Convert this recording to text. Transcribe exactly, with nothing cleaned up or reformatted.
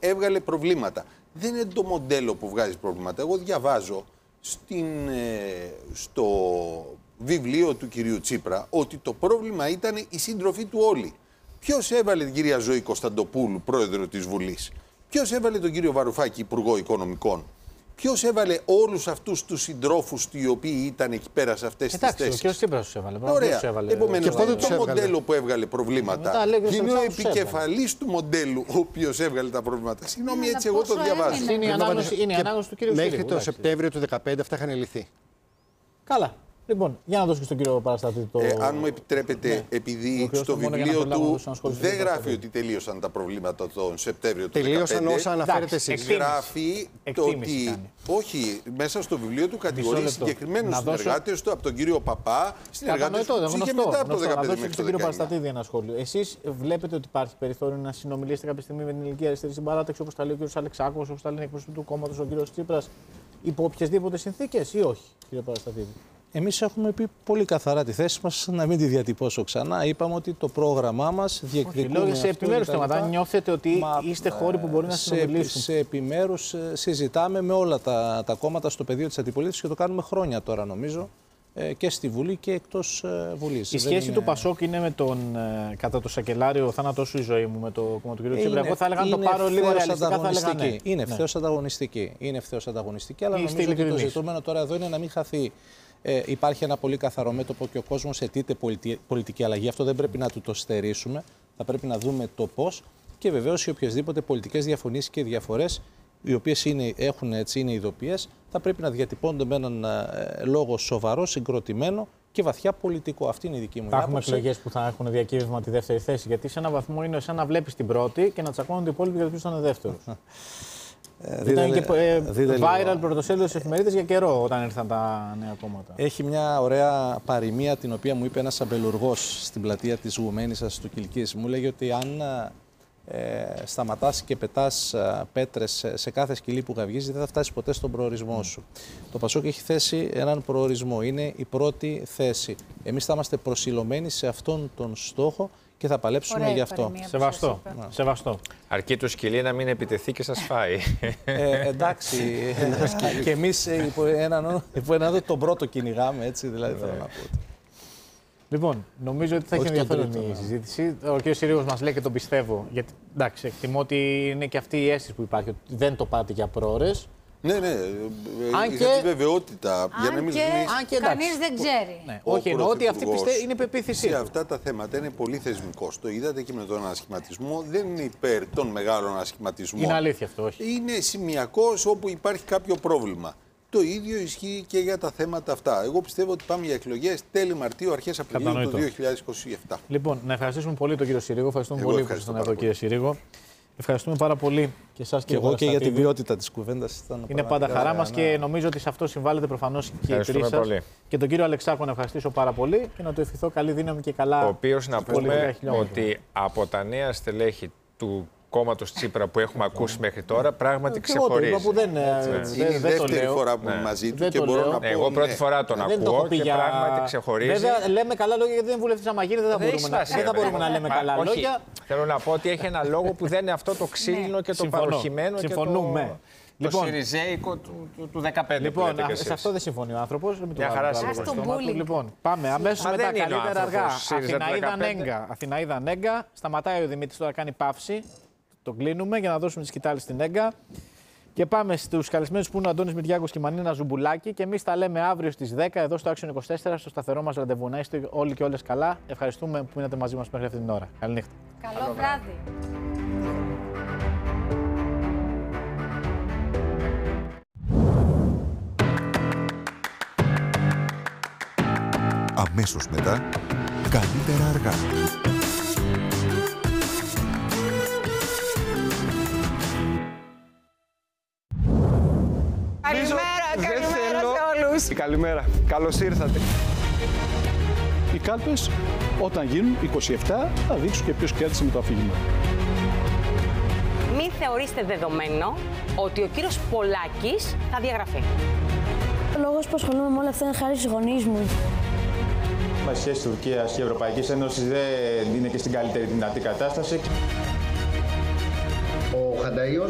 έβγαλε προβλήματα. Δεν είναι το μοντέλο που βγάζει προβλήματα. Εγώ διαβάζω στην, στο βιβλίο του κυρίου Τσίπρα ότι το πρόβλημα ήταν η σύντροφή του όλοι. Ποιος έβαλε την κυρία Ζωή Κωνσταντοπούλου, πρόεδρο της Βουλής? Ποιος έβαλε τον κύριο Βαρουφάκη, υπουργό Οικονομικών? Ποιος έβαλε όλους αυτούς τους συντρόφους οι οποίοι ήταν εκεί πέρα σε αυτές τις θέσεις? Εντάξει, ο κύριος Τσίπρας τους έβαλε. Ωραία. Επομένως, το το μοντέλο που έβγαλε προβλήματα είναι ο επικεφαλής του μοντέλου ο οποίος έβγαλε τα προβλήματα. Συγγνώμη, έτσι εγώ το διαβάζω. Είναι η ανάγνωση του κύριου Συρίβου. Μέχρι το Σεπτέμβριο του δύο χιλιάδες δεκαπέντε αυτά είχαν λυθεί. Καλά. Λοιπόν, για να δώσω και στον κύριο Παραστάτη το. Ε, αν μου επιτρέπετε, ναι. επειδή στο βιβλίο του δεν γράφει ότι τελείωσαν τα προβλήματα τον Σεπτέμβριο του δύο χιλιάδες δεκαπέντε. Τελείωσαν όσα αναφέρετε εσείς. Γράφει το ότι. Όχι, μέσα στο βιβλίο του κατηγορεί συγκεκριμένους συνεργάτες του από τον κύριο Παπά, συνεργάτες του και μετά από το δύο χιλιάδες δεκαπέντε. Να δώσω στον κύριο Παραστατίδη ένα σχόλιο. Εσείς βλέπετε ότι υπάρχει περιθώριο να συνομιλήσετε κάποια στιγμή με την ελληνική αριστερή συμπαράταξη, όπως τα λέει ο κύριος Αλεξάκος, όπως τα λένε εκπρόσωποι του κόμματος ο κύριος Τσίπρας, υπό οποιασδήποτε συνθήκες ή όχι, κύριε Παραστατίδη? Εμείς έχουμε πει πολύ καθαρά τη θέση μας, να μην τη διατυπώσω ξανά. Είπαμε ότι το πρόγραμμά μας διεκδικούμε. Όχι, σε επιμέρους θέματα. Νιώθετε ότι Μα, είστε χώροι που μπορεί να συνομιλήσουν? Σε, σε επιμέρους συζητάμε με όλα τα, τα κόμματα στο πεδίο της αντιπολίτευσης και το κάνουμε χρόνια τώρα, νομίζω, και στη Βουλή και εκτός Βουλής. Η σχέση είναι... του Πασόκ είναι με τον κατά το σακελάριο θάνατό σου η ζωή μου με το κόμμα του κ. Τσίπρα. Εγώ θα έλεγα να το πάρω λίγο ρεαλιστικά. Θα έλεγα, ναι. Είναι ευθέως ναι. ανταγωνιστική. Είναι ευθέως ανταγωνιστική, αλλά νομίζω ότι το ζητούμενο τώρα εδώ είναι να μην χαθεί. Ε, υπάρχει ένα πολύ καθαρό μέτωπο και ο κόσμος αιτείται πολιτι... πολιτική αλλαγή. Αυτό δεν πρέπει να του το στερήσουμε. Θα πρέπει να δούμε το πώς και βεβαίως οι οποιασδήποτε πολιτικές διαφωνίες και διαφορές, οι οποίες είναι, έχουν, έτσι, είναι ειδοποιές, θα πρέπει να διατυπώνονται με έναν ε, λόγο σοβαρό, συγκροτημένο και βαθιά πολιτικό. Αυτή είναι η δική μου άποψη. Θα έχουμε εκλογές που θα έχουν διακύβευμα τη δεύτερη θέση. Γιατί σε έναν βαθμό είναι σαν να βλέπεις την πρώτη και να τσακώνονται οι υπόλοιποι για το ποιος θα είναι δεύτερος. Ε, ήταν και ε, viral πρωτοσέλιδο στις εφημερίδες για καιρό όταν ήρθαν τα νέα κόμματα. Έχει μια ωραία παροιμία την οποία μου είπε ένας αμπελουργός στην πλατεία της Γουμένισσας του Κιλκής. Μου λέγει ότι αν ε, σταματάς και πετάς ε, πέτρες σε κάθε σκυλί που γαυγίζει, δεν θα φτάσεις ποτέ στον προορισμό σου. Mm. Το Πασόκ έχει θέσει έναν προορισμό. Είναι η πρώτη θέση. Εμείς θα είμαστε προσιλωμένοι σε αυτόν τον στόχο και θα παλέψουμε Ωραία, γι' αυτό. Σεβαστό. Σεβαστό. Αρκεί το σκυλί να μην επιτεθεί και σας φάει. Ε, εντάξει. Και εμείς υπό έναν έναν τον πρώτο κυνηγάμε, έτσι δηλαδή θέλω να πω. Λοιπόν, νομίζω ότι θα έχει ενδιαφέρον η συζήτηση. Ο κ. Συρίγος μας λέει και τον πιστεύω. Γιατί εντάξει, εκτιμώ ότι είναι και αυτή η αίσθηση που υπάρχει, ότι δεν το πάτε για προώρες. Ναι, ναι, αν είχα τη βεβαιότητα. Αν για να μην και, και κανείς δεν ξέρει. Ναι, όχι, εννοώ ότι αυτή πιστε... είναι πεποίθησή. Σε αυτά τα θέματα είναι πολύ θεσμικός. Το είδατε και με τον ανασχηματισμό. Δεν είναι υπέρ των μεγάλων ανασχηματισμών. Είναι αλήθεια αυτό, όχι. Είναι σημειακός όπου υπάρχει κάποιο πρόβλημα. Το ίδιο ισχύει και για τα θέματα αυτά. Εγώ πιστεύω ότι πάμε για εκλογές τέλη Μαρτίου, αρχές Απριλίου του δύο χιλιάδες είκοσι επτά. Λοιπόν, να ευχαριστήσουμε πολύ τον κύριο Συρίγο. Ευχαριστούμε Εγώ πολύ που ήσασταν εδώ, κύριε Συρίγο. Ευχαριστούμε πάρα πολύ και εσάς και εγώ και για τη ποιότητα της κουβέντας. Είναι πάντα χαρά μας και νομίζω ότι σε αυτό συμβάλλετε προφανώς και οι τρεις σας. Και τον κύριο Αλεξάκο να ευχαριστήσω πάρα πολύ και να του ευχηθώ καλή δύναμη και καλά. Ο οποίος να πούμε ότι από τα νέα στελέχη του κόμματος Τσίπρα που έχουμε ακούσει μέχρι τώρα, πράγματι ξεχωρίζει. Που δεν, είναι η δεύτερη φορά που είμαι μαζί του και μπορώ να πω. Εγώ πρώτη φορά τον ακούω και πράγματι ξεχωρίζει. Βέβαια, λέμε καλά λόγια γιατί δεν βουλευτής αμαγίνη, δεν θα μπορούμε να λέμε καλά λόγια. Θέλω να πω ότι έχει ένα λόγο που δεν είναι αυτό το ξύλινο και το παροχημένο και συμφωνούμε. Το λοιπόν, Συριζέικο του, του, του δεκαπέντε. Λοιπόν, σε αυτό δεν συμφωνεί ο άνθρωπος. Μια χαρά συμφωνεί. Λοιπόν, πάμε αμέσως μετά. Καλύτερα αργά. Αθηναίδα Νέγκα. Αθηναίδα Νέγκα. Σταματάει ο Δημήτρης τώρα, κάνει παύση. Το κλείνουμε για να δώσουμε τις σκητάλες στην Νέγκα. Και πάμε στους καλεσμένους που είναι ο Αντώνης Μηριάκος και η Μανίνα Ζουμπουλάκη. Και εμείς τα λέμε αύριο στις δέκα εδώ στο Action είκοσι τέσσερα, στο σταθερό μας ραντεβού. Να είστε όλοι και όλες καλά. Ευχαριστούμε που μείνατε μαζί μας μέχρι αυτή την ώρα. Καληνύχτα. Καλό, Καλό βράδυ. Αμέσως μετά, καλύτερα αργά. Καλημέρα, καλημέρα σε όλους. Καλημέρα, καλώς ήρθατε. Οι κάλπες όταν γίνουν είκοσι επτά θα δείξουν και ποιος κέρδισε με το αφήγημα. Μην θεωρήστε δεδομένο ότι ο κύριος Πολάκης θα διαγραφεί. Ο λόγος που ασχολούμαι με όλα αυτά είναι χάρη στους γονείς μου. Η σχέση Τουρκίας και Ευρωπαϊκής Ένωσης δεν είναι και στην καλύτερη δυνατή κατάσταση. Ο Χανταΐος